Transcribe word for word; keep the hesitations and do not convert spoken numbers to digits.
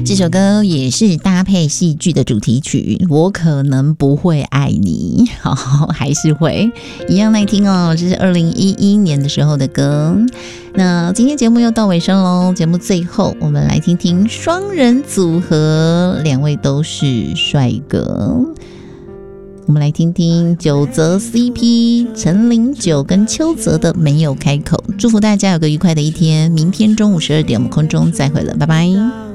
这首歌也是搭配戏剧的主题曲，我可能不会爱你，好，还是会一样耐听哦。这是二零一一年的时候的歌。那今天节目又到尾声喽，节目最后我们来听听双人组合，两位都是帅哥。我们来听听九泽 C P 陈零九跟邱泽的没有开口。祝福大家有个愉快的一天，明天中午十二点我们空中再会了，拜拜。